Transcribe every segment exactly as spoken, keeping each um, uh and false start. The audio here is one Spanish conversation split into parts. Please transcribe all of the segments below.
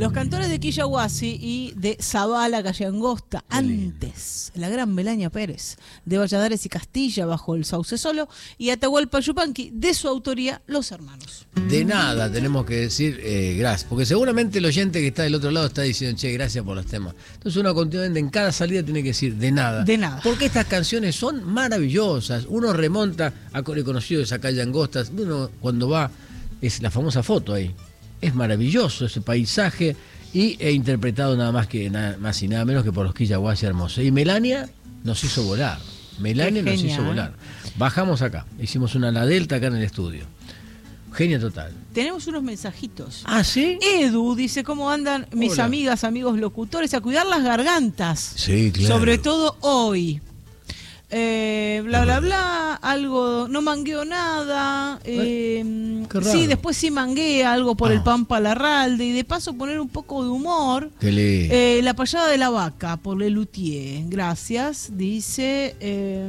Los cantores de Quillahuasi y de Zabala, Calle Angosta, antes, la gran Melania Pérez, de Valladares y Castilla, bajo el Sauce Solo, y Atahualpa Yupanqui, de su autoría, Los Hermanos. De nada tenemos que decir eh, gracias, porque seguramente el oyente que está del otro lado está diciendo, che, gracias por los temas. Entonces uno continuamente en cada salida tiene que decir de nada. De nada. Porque estas canciones son maravillosas. Uno remonta a el conocido de esa calle Angostas, uno cuando va, es la famosa foto ahí. Es maravilloso ese paisaje y he interpretado nada más que nada más y nada menos que por los Quillahuasi hermosos. Y Melania nos hizo volar. Melania nos genia, hizo volar. Bajamos acá, hicimos una la delta acá en el estudio. Genia total. Tenemos unos mensajitos. ¿Ah, sí? Edu dice, ¿cómo andan mis Hola. amigas, amigos locutores? A cuidar las gargantas. Sí, claro. Sobre todo hoy. Eh, bla, bla, bla, algo, no mangueo nada. Eh, Qué raro. sí, después sí manguea algo por Ah. el Pampa Larralde. Y de paso poner un poco de humor. Qué lindo. Eh, la payada de la vaca por Lelutier. Gracias, dice. Eh,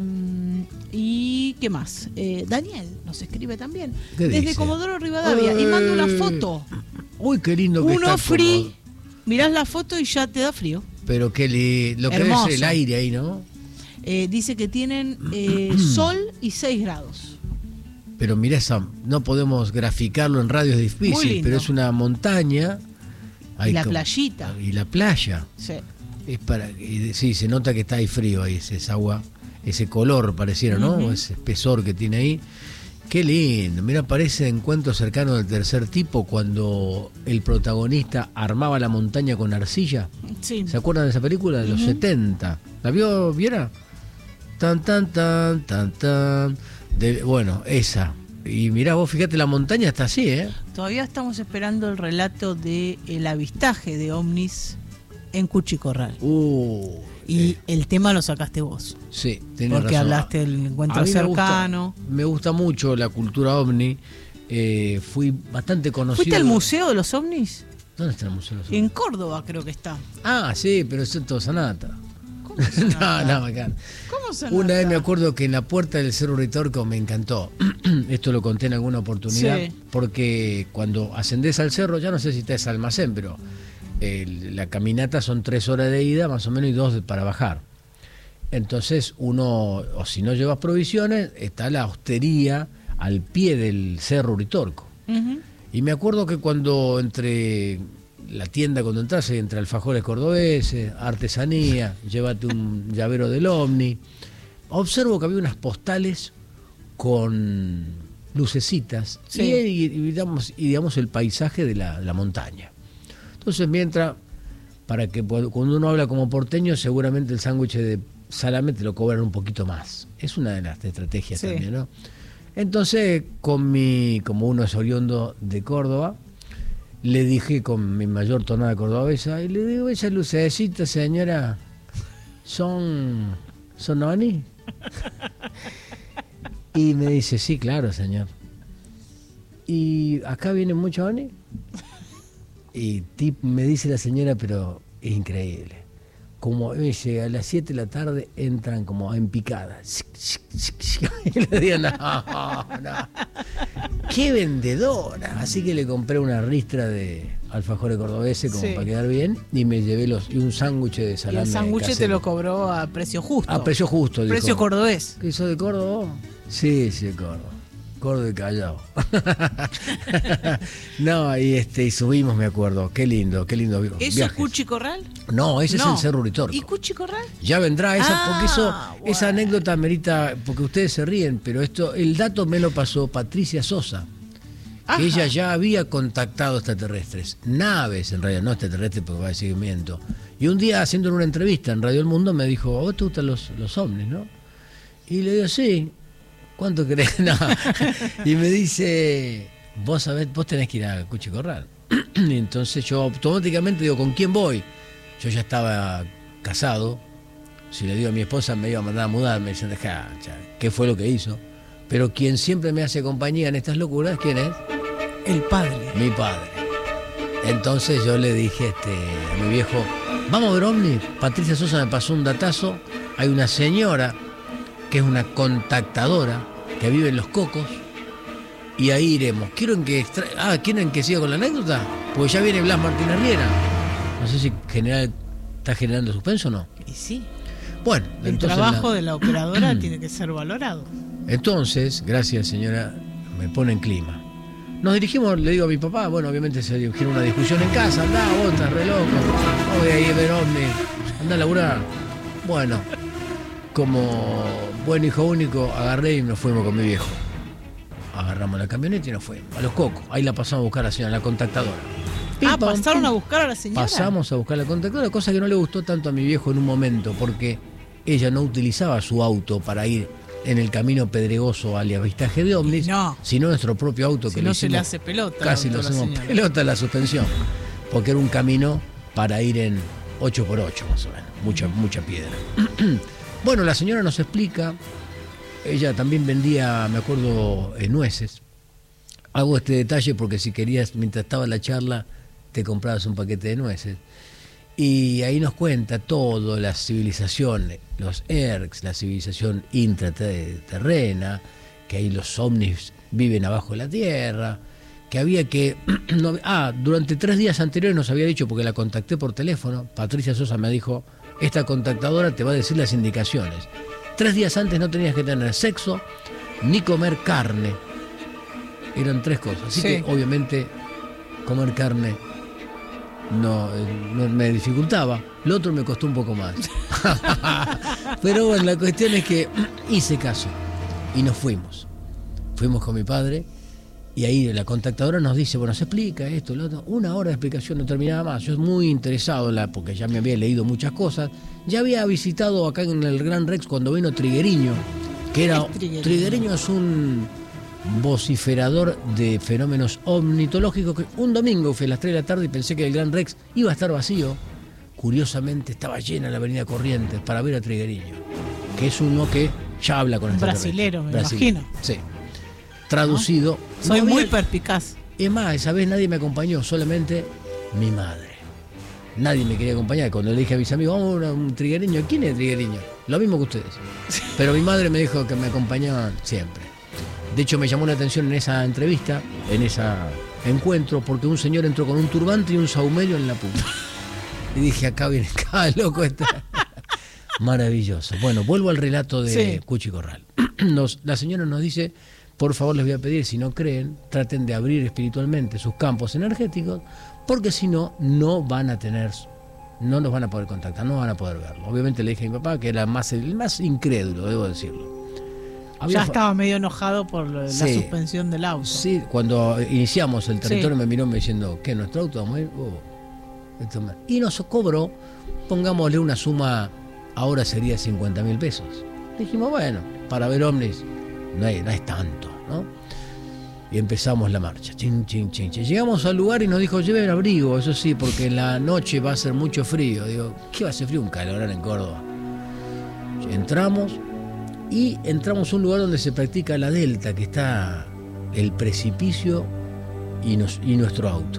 ¿Y qué más? Eh, Daniel nos escribe también. ¿Qué Desde dice? Comodoro Rivadavia. Y manda una foto. Uy, qué lindo que Un está. ofri. como- Mirás la foto y ya te da frío. Pero qué lindo. Lo que debe Hermoso. ser el aire ahí, ¿no? Eh, dice que tienen eh, sol y seis grados. Pero mirá, esa, no podemos graficarlo en radio, es Muy difícil, lindo. pero es una montaña. Y la como- playita. Y la playa. Sí. Es para, y sí, se nota que está ahí frío ahí, ese, esa agua, ese color pareciera, ¿no? Ujú. Ese espesor que tiene ahí. Qué lindo. Mira, parece Encuentro Cercano del Tercer Tipo cuando el protagonista armaba la montaña con arcilla. Sí. ¿Se acuerdan de esa película? De los Ujú. setenta. ¿La vio, Viera? Tan, tan, tan, tan, tan. De, bueno, esa. Y mirá, vos fíjate, la montaña está así, ¿eh? Todavía estamos esperando el relato de el avistaje de ovnis en Cuchicorral. Uh, Y eh, el tema lo sacaste vos. sí, tenés Porque razón. hablaste del encuentro A mí me gusta- cercano. Me gusta, mucho la cultura ovni. Eh, fui bastante conocido. ¿Fuiste al Museo de los OVNIs? ¿Dónde está el Museo de los En Ovnis? Córdoba creo que está. Ah, sí, pero eso es todo Sanata. ¿Cómo No, Sanata? no, bacán. ¿Cómo Sanata? Una vez me acuerdo que en la puerta del Cerro Ritorco me encantó. Esto lo conté en alguna oportunidad. Sí. Porque cuando ascendés al cerro, ya no sé si está ese almacén, pero el- la caminata son tres horas de ida, más o menos, y dos de- para bajar. Entonces uno, o si no llevas provisiones, está la hostería al pie del Cerro Ritorco. Ujú. Y me acuerdo que cuando entre la tienda, cuando entras, entre alfajores cordobeses, artesanía, llévate un llavero del ovni, observo que había unas postales con lucecitas Sí. y, y- y digamos, y digamos el paisaje de la, la montaña. Entonces, mientras, para que pu- cuando uno habla como porteño, seguramente el sándwich de salame te lo cobran un poquito más. Es una de las estrategias Sí. también, ¿no? Entonces, con mi, como uno es oriundo de Córdoba, le dije con mi mayor tonada cordobesa, y le digo, esas lucecitas, señora, son, son ovni. Y me dice, sí, claro, señor. ¿Y acá vienen muchos ovni? Y tip, me dice la señora, pero es increíble. Como dice, a las siete de la tarde entran como en picada. Y le digo, no, no. ¡Qué vendedora! Así que le compré una ristra de alfajores cordobeses como Sí. para quedar bien y me llevé los y un sándwich de Y salame el sándwich te casero. lo cobró a precio justo. A precio justo, dijo. Precio cordobés. ¿Qué sos de Córdoba vos? Sí, sí, de Córdoba. Córdoba y Callao. No, y este y subimos, me acuerdo. Qué lindo, qué lindo ¿Eso es viajes. Cuchicorral? No, ese No. es el Cerro Ritorco. ¿Y Cuchicorral? Ya vendrá esa, Ah, porque eso, bueno. esa anécdota merita, porque ustedes se ríen, pero esto, el dato me lo pasó Patricia Sosa, Ajá. que ella ya había contactado extraterrestres, naves en realidad, no extraterrestres porque va de seguimiento. Y un día haciendo una entrevista en Radio El Mundo me dijo, ¿a vos te gustan los, los ovnis, no? Y le digo, sí, ¿cuánto querés? No. Y me dice, vos sabés, vos tenés que ir a Cuchicorral. Y entonces yo automáticamente digo, ¿con quién voy? Yo ya estaba casado. Si le digo a mi esposa me iba a mandar a mudar, me dicen, dejá, ya, ¿qué fue lo que hizo? Pero quien siempre me hace compañía en estas locuras, ¿quién es? El padre. Mi padre. Entonces yo le dije este, a mi viejo, vamos a ver ovni. Patricia Sosa me pasó un datazo. Hay una señora que es una contactadora que vive en Los Cocos y ahí iremos. ¿Quieren que extra... ah, ¿quieren que siga con la anécdota? Pues ya viene Blas Martínez Riera. No sé si general... está generando suspenso o no. Y sí. Bueno, el trabajo la... de la operadora tiene que ser valorado. Entonces, gracias señora, me pone en clima. Nos dirigimos, le digo a mi papá, bueno, obviamente se dirigieron una discusión en casa, andá, vos estás re loco, voy a ir a ver ovni, andá a laburar. Bueno, como buen hijo único, agarré y nos fuimos con mi viejo. Agarramos la camioneta y nos fuimos, a los cocos. Ahí la pasamos a buscar a la señora, la contactadora. Ah, pasaron a buscar a la señora. Pasamos a buscar a la contactadora, cosa que no le gustó tanto a mi viejo en un momento, porque ella no utilizaba su auto para ir en el camino pedregoso al avistaje de ovnis, no. sino nuestro propio auto si que no le se hicimos, le hace pelota. Casi lo hacemos señora. pelota en la suspensión, porque era un camino para ir en ocho por ocho más o menos, mucha, mucha piedra. Bueno, la señora nos explica, ella también vendía, me acuerdo, eh, nueces. Hago este detalle porque si querías, mientras estaba la charla, te comprabas un paquete de nueces. Y ahí nos cuenta todo, la civilización, los E R Cs, la civilización intraterrena, que ahí los ovnis viven abajo de la tierra, que había que... no, ah, durante tres días anteriores nos había dicho, porque la contacté por teléfono, Patricia Sosa me dijo, esta contactadora te va a decir las indicaciones. Tres días antes no tenías que tener sexo, ni comer carne. Eran tres cosas. Así sí. que obviamente comer carne... No, no me dificultaba, lo otro me costó un poco más. Pero bueno, la cuestión es que hice caso y nos fuimos. Fuimos con mi padre y ahí la contactadora nos dice, bueno, se explica esto, lo otro. Una hora de explicación, no terminaba más. Yo muy interesado en la, porque ya me había leído muchas cosas. Ya había visitado acá en el Gran Rex cuando vino Trigueriño, que era Trigueriño. Trigueriño es un vociferador de fenómenos ornitológicos, que un domingo fui a las tres de la tarde y pensé que el Gran Rex iba a estar vacío. Curiosamente estaba llena la avenida Corrientes para ver a Trigueriño, que es uno que ya habla con el brasilero, me Brasilero. imagino. Sí. Traducido. ¿No? Soy no muy había... perspicaz. Es más, esa vez nadie me acompañó, solamente mi madre. Nadie me quería acompañar. Cuando le dije a mis amigos, vamos a un trigueriño, ¿quién es trigueriño? Lo mismo que ustedes. Pero mi madre me dijo que me acompañaban siempre. De hecho, me llamó la atención en esa entrevista, en ese encuentro, porque un señor entró con un turbante y un saumerio en la punta. Y dije, acá viene, acá loco está. Maravilloso. Bueno, vuelvo al relato de sí. Cuchi Corral. Nos, la señora nos dice, por favor les voy a pedir, si no creen, traten de abrir espiritualmente sus campos energéticos, porque si no, no van a tener, no nos van a poder contactar, no van a poder verlo. Obviamente le dije a mi papá, que era más, el más incrédulo, debo decirlo. Había ya estaba medio enojado por la sí, suspensión del auto. Sí, cuando iniciamos el territorio sí. me miró me diciendo, ¿qué? ¿Nuestro auto vamos a ir? Oh, esto me... Y nos cobró, pongámosle una suma, ahora sería cincuenta mil pesos. Dijimos, bueno, para ver ovnis no, hay, no es tanto, ¿no? Y empezamos la marcha. Chin, chin, chin, chin. Llegamos al lugar y nos dijo, lleven abrigo, eso sí, porque en la noche va a ser mucho frío. Digo, ¿qué va a ser frío? Un calorón en Córdoba. Entramos... Y entramos a un lugar donde se practica la delta, que está el precipicio y, nos, y nuestro auto.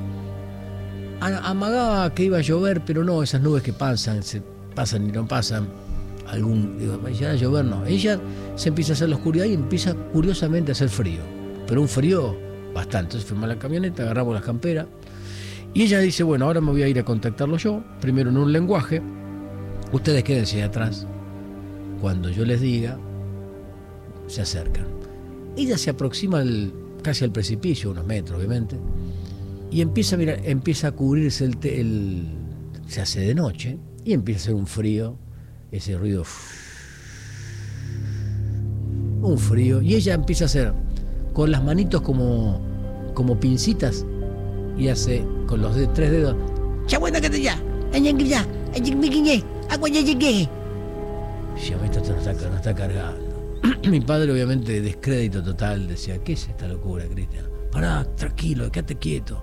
Amagaba que iba a llover, pero no, esas nubes que pasan, se pasan y no pasan. Algún, digo, ya a llover no. Ella se empieza a hacer la oscuridad y empieza curiosamente a hacer frío. Pero un frío bastante. Entonces fuimos a la camioneta, agarramos las camperas. Y ella dice, bueno, ahora me voy a ir a contactarlo yo, primero en un lenguaje. Ustedes quédense atrás. Cuando yo les diga, se acercan. Ella se aproxima al, casi al precipicio, unos metros obviamente, y empieza a mirar, empieza a cubrirse el, el... se hace de noche, y empieza a hacer un frío, ese ruido, un frío, y ella empieza a hacer con las manitos como, como pincitas, y hace con los de, tres dedos, y a mí esto no está, no está cargando. Mi padre, obviamente, descrédito total, decía, ¿qué es esta locura, Cristian? Pará, tranquilo, quédate quieto.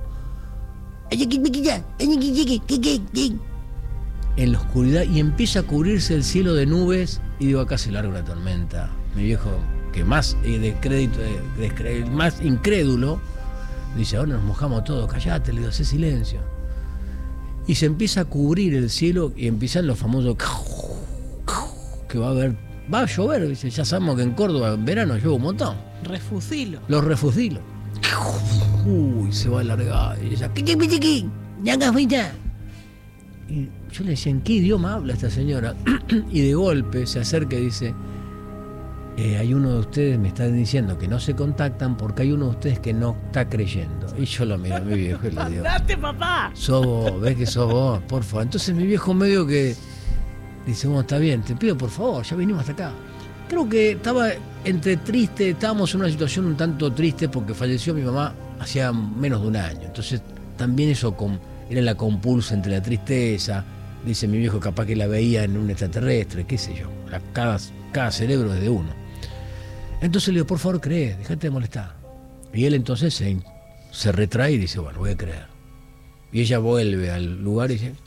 En la oscuridad, y empieza a cubrirse el cielo de nubes, y digo, acá se larga una tormenta. Mi viejo, que más eh, descrédito, eh, descrédito, más incrédulo, dice, ahora nos mojamos todos, callate, le digo, hacé silencio. Y se empieza a cubrir el cielo, y empiezan los famosos... que va a haber, va a llover, dice, ya sabemos que en Córdoba en verano llueve un montón. Refusilo. Los refusilo. Uy, se va a alargar. Y ella, ¿qué, qué, qué, qué? ¿Ya fuiste? Y yo le decía, ¿en qué idioma habla esta señora? Y de golpe se acerca y dice, eh, hay uno de ustedes me está diciendo que no se contactan porque hay uno de ustedes que no está creyendo. Y yo lo miro a mi viejo y le digo, ¡Andate, papá! sos vos, ves que sos vos, por favor. Entonces mi viejo medio que dice, bueno, está bien, te pido por favor, ya vinimos hasta acá. Creo que estaba entre triste, estábamos en una situación un tanto triste porque falleció mi mamá hacía menos de un año. Entonces también eso con, era la compulsa entre la tristeza. Dice mi viejo, capaz que la veía en un extraterrestre, qué sé yo. La, cada, cada cerebro es de uno. Entonces le digo, por favor, cree, déjate de molestar. Y él entonces se, se retrae y dice, bueno, voy a creer. Y ella vuelve al lugar y dice,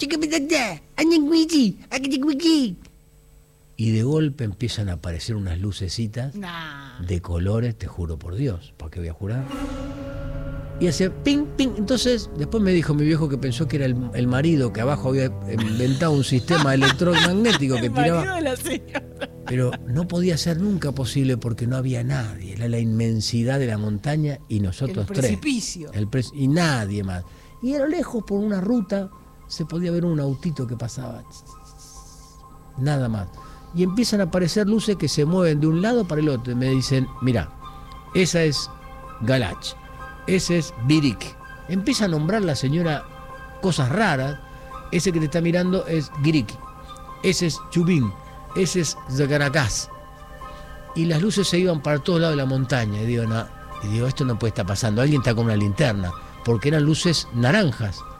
y de golpe empiezan a aparecer unas lucecitas Nah. de colores, te juro por Dios, ¿para qué voy a jurar? Y hace ping, ping. Entonces, después me dijo mi viejo que pensó que era el, el marido que abajo había inventado un sistema electromagnético que El tiraba. marido de la señora. Pero no podía ser nunca posible porque no había nadie. Era la inmensidad de la montaña y nosotros El tres. precipicio. El pre- y nadie más. Y a lo lejos, por una ruta, se podía ver un autito que pasaba. Nada más. Y empiezan a aparecer luces que se mueven de un lado para el otro. Y me dicen, mira, esa es Galach, ese es Birik. Empieza a nombrar la señora cosas raras. Ese que te está mirando es Girik, ese es Chubín, ese es Zacaracás. Y las luces se iban para todos lados de la montaña. Y digo, no, y digo, esto no puede estar pasando. Alguien está con una linterna, porque eran luces naranjas.